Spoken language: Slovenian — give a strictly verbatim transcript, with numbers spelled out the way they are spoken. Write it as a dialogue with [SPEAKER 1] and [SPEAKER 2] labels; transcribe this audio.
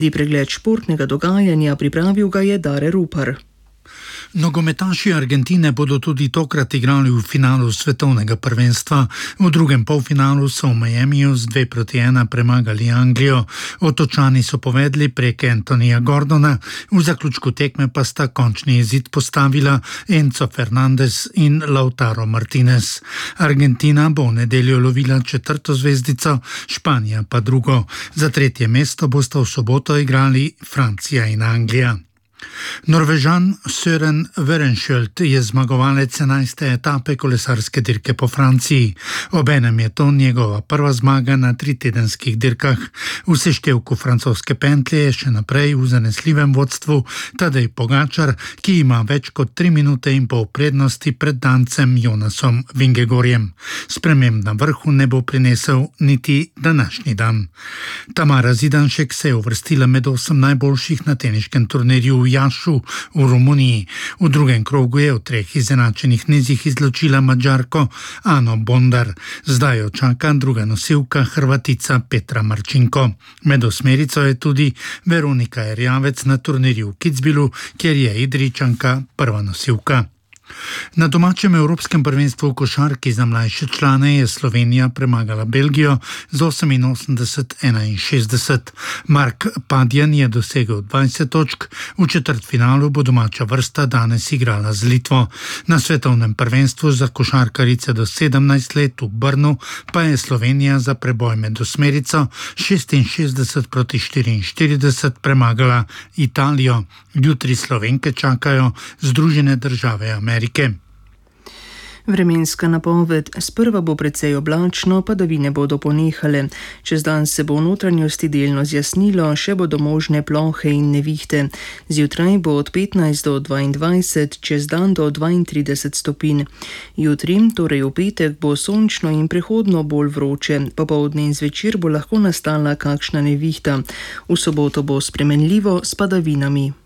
[SPEAKER 1] Pregled športnega dogajanja pripravil ga je Dare Rupar.
[SPEAKER 2] Nogometaši Argentine bodo tudi tokrat igrali v finalu svetovnega prvenstva. V drugem polfinalu so v Miamiju z dve proti ena premagali Anglijo. Otočani so povedli prek Antonija Gordona, v zaključku tekme pa sta končni izid postavila Enzo Fernandez in Lautaro Martinez. Argentina bo v nedeljo lovila četrto zvezdico, Španija pa drugo. Za tretje mesto bosta v soboto igrali Francija in Anglija. Norvežan Søren Werenskjold je zmagovalec enajste etape kolesarske dirke po Franciji. Obenem je to njegova prva zmaga na tritedenskih dirkah. V seštevku francoske pentlje je še naprej v zanesljivem vodstvu Tadej Pogačar, ki ima več kot tri minute in pol prednosti pred dancem Jonasom Vingegorjem. Sprememb na vrhu ne bo prinesel niti današnji dan. Tamara Zidanšek se je uvrstila med osem najboljših na teniškem turnirju v Jašu v Romuniji. V drugem krogu je v treh izenačenih nizih izločila Madžarko Ano Bondar. Zdaj jo čaka druga nosilka Hrvatica Petra Marčinko. Med osmerico je tudi Veronika Erjavec na turnirju v Kitzbühelu, kjer je Idrijčanka prva nosilka. Na domačem evropskem prvenstvu v košarki za mlajše člane je Slovenija premagala Belgijo z oseminosemdeset enainšestdeset. Mark Padjan je dosegel dvajset točk, v četrtfinalu bo domača vrsta danes igrala z Litvo. Na svetovnem prvenstvu za košarkarice do sedemnajst let v Brnu pa je Slovenija za preboj med osmerico šestinšestdeset proti štiriinštirideset premagala Italijo. Jutri Slovenke čakajo Združene države Amerike.
[SPEAKER 1] Vremenska napoved. Sprva bo precej oblačno, padavine bodo ponehale. Čez dan se bo v notranjosti delno zjasnilo, še bodo možne plohe in nevihte. Zjutraj bo od petnajst do dvaindvajset, čez dan do dvaintrideset stopinj. Jutri, torej v petek, bo sončno in prehodno bolj vroče. Popoldne in zvečer bo lahko nastala kakšna nevihta. V soboto bo spremenljivo s padavinami.